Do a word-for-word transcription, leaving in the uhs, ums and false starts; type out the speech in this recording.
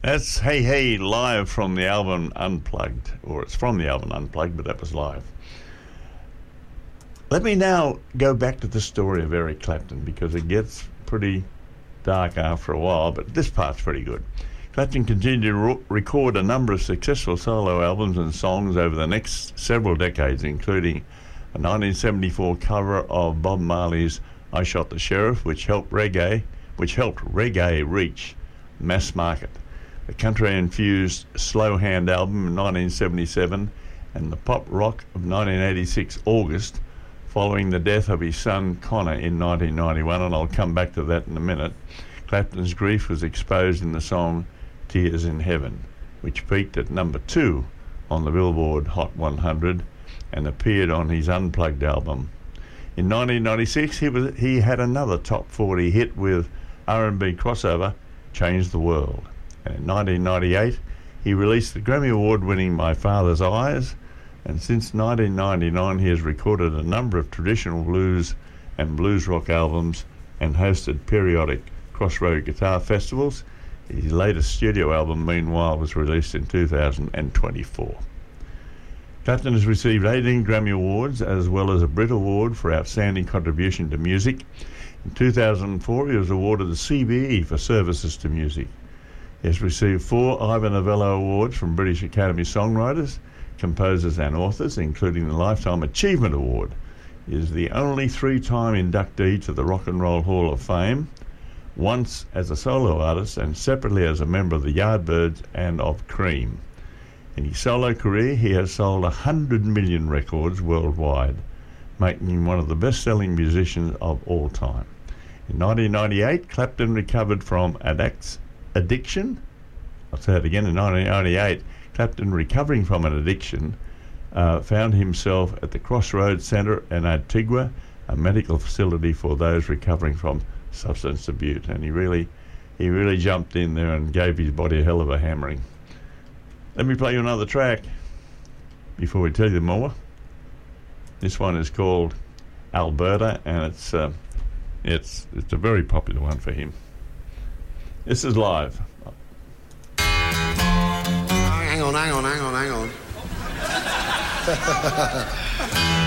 That's Hey Hey live from the album Unplugged, or it's from the album Unplugged, but that was live. Let me now go back to the story of Eric Clapton, because it gets pretty dark after a while, but this part's pretty good. Clapton continued to re- record a number of successful solo albums and songs over the next several decades, including a nineteen seventy-four cover of Bob Marley's I Shot the Sheriff, which helped reggae, which helped reggae reach mass market. The country-infused Slow Hand album in nineteen seventy-seven, and the pop rock of nineteen eighty-six August, following the death of his son Connor in nineteen ninety-one, and I'll come back to that in a minute. Clapton's grief was exposed in the song Tears in Heaven, which peaked at number two on the Billboard Hot one hundred and appeared on his Unplugged album. In nineteen ninety-six, he was he had another top forty hit with R and B crossover, Change the World. And in nineteen ninety-eight, he released the Grammy Award-winning My Father's Eyes, and since nineteen ninety-nine, he has recorded a number of traditional blues and blues rock albums and hosted periodic Crossroad Guitar Festivals. His latest studio album, meanwhile, was released in two thousand twenty-four. Clapton has received eighteen Grammy Awards, as well as a Brit Award for Outstanding Contribution to Music. In two thousand four, he was awarded the C B E for services to music. He has received four Ivor Novello Awards from British Academy Songwriters, Composers and Authors, including the Lifetime Achievement Award. He is the only three-time inductee to the Rock and Roll Hall of Fame, once as a solo artist and separately as a member of the Yardbirds and of Cream. In his solo career, he has sold one hundred million records worldwide, making him one of the best-selling musicians of all time. In nineteen ninety-eight, Clapton recovered from addic- addiction. I'll say it again. In nineteen ninety-eight, Clapton, recovering from an addiction, uh, found himself at the Crossroads Centre in Antigua, a medical facility for those recovering from substance abuse, and he really, he really jumped in there and gave his body a hell of a hammering. Let me play you another track before we tell you more. This one is called Alberta, and it's uh, it's it's a very popular one for him. This is live. Hang on, hang on, hang on, hang on.